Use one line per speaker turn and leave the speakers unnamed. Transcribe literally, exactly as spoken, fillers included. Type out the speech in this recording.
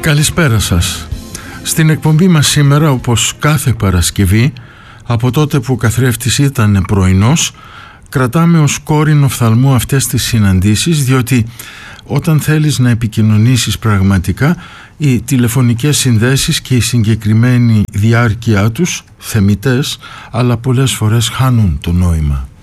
Καλησπέρα σας. Στην εκπομπή μας σήμερα, όπως κάθε Παρασκευή, από τότε που ο καθρέφτης ήταν πρωινός, κρατάμε ως κόρηνο οφθαλμού αυτές τις συναντήσεις, διότι όταν θέλεις να επικοινωνήσεις πραγματικά, οι τηλεφωνικές συνδέσεις και η συγκεκριμένη διάρκεια τους, θεμιτές, αλλά πολλές φορές χάνουν το νόημα.